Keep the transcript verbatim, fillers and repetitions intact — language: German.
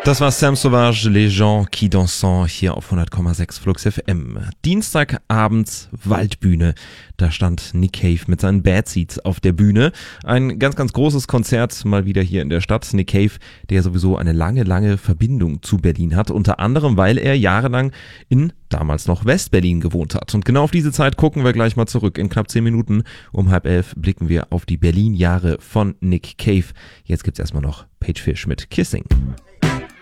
Das war Sam Sauvage, Les gens qui dansent, hier auf hundert Komma sechs Flux F M. Dienstagabends Waldbühne. Da stand Nick Cave mit seinen Bad Seeds auf der Bühne. Ein ganz, ganz großes Konzert mal wieder hier in der Stadt. Nick Cave, der sowieso eine lange, lange Verbindung zu Berlin hat. Unter anderem, weil er jahrelang in damals noch West-Berlin gewohnt hat. Und genau auf diese Zeit gucken wir gleich mal zurück. In knapp zehn Minuten um halb elf blicken wir auf die Berlin-Jahre von Nick Cave. Jetzt gibt's erstmal noch Page Fish mit Kissing.